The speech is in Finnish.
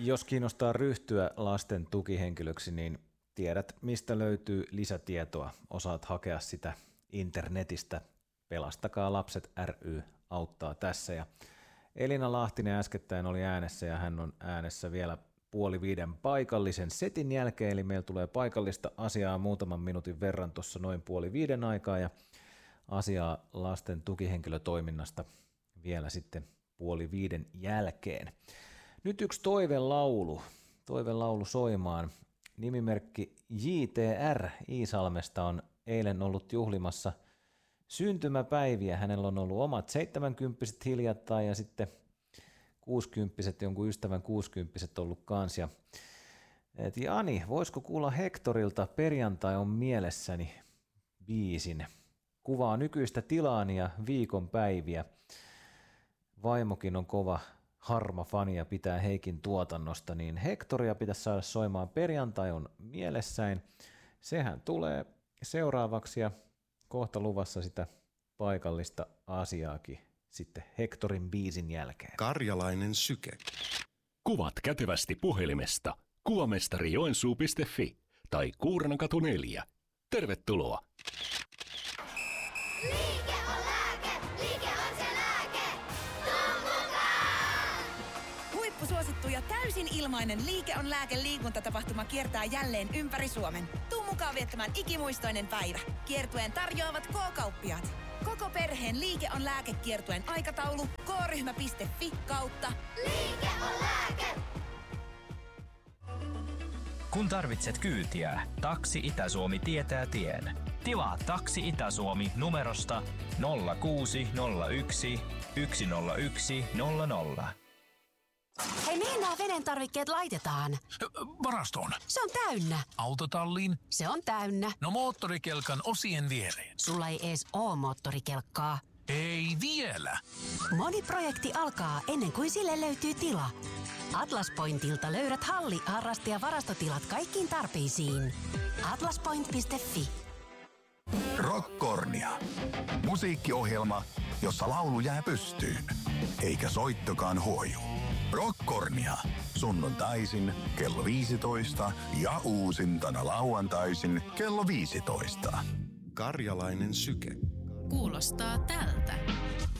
Jos kiinnostaa ryhtyä lasten tukihenkilöksi, niin tiedät, mistä löytyy lisätietoa. Osaat hakea sitä internetistä. Pelastakaa lapset ry auttaa tässä. Ja Elina Lahtinen äskettäin oli äänessä ja hän on äänessä vielä 4:30 paikallisen setin jälkeen. Eli meillä tulee paikallista asiaa muutaman minuutin verran tuossa noin 4:30 aikaa ja asiaa lasten tukihenkilötoiminnasta vielä sitten 4:30 jälkeen. Nyt yksi toivelaulu soimaan. Nimimerkki JTR Iisalmesta on eilen ollut juhlimassa syntymäpäiviä. Hänellä on ollut omat 70-kymppiset hiljattain ja sitten 60-kymppiset, jonkun ystävän 60-kymppiset ollut kans. Ja Ani, voisiko kuulla Hektorilta Perjantai on mielessäni biisin? Kuvaa nykyistä tilaani ja viikonpäiviä. Vaimokin on kova harma fani ja pitää Heikin tuotannosta, niin Hektoria pitäisi saada soimaan Perjantai on mielessäin. Sehän tulee seuraavaksi ja kohta luvassa sitä paikallista asiaakin sitten Hektorin biisin jälkeen. Karjalainen syke. Kuvat kätevästi puhelimesta kuvamestarijoensuu.fi tai Kuurnankatu 4. Tervetuloa! Liike on lääke, liike on se lääke. Tuu mukaan! Huippusuosittu ja täysin ilmainen Liike on lääke -liikuntatapahtuma kiertää jälleen ympäri Suomen. Tuu mukaan viettämään ikimuistoinen päivä. Kiertueen tarjoavat K-kauppiaat. Koko perheen Liike on lääke -kiertueen aikataulu kryhmä.fi/. Liike on lääke. Kun tarvitset kyytiä, Taksi Itä-Suomi tietää tien. Tilaa Taksi Itä-Suomi numerosta 0601 101 00. Hei, mihin nämä veden tarvikkeet laitetaan? Varastoon. Se on täynnä. Autotalliin. Se on täynnä. No moottorikelkan osien viereen. Sulla ei ees oo moottorikelkkaa. Ei vielä. Moni projekti alkaa ennen kuin sille löytyy tila. Atlas Pointilta löydät halli-, harraste- ja varastotilat kaikkiin tarpeisiin. atlaspoint.fi. Rockkornia. Musiikkiohjelma, jossa laulu jää pystyyn, eikä soittokaan huoju. Rockkornia. Sunnuntaisin kello 15 ja uusintana lauantaisin kello 15. Karjalainen syke. Kuulostaa tältä.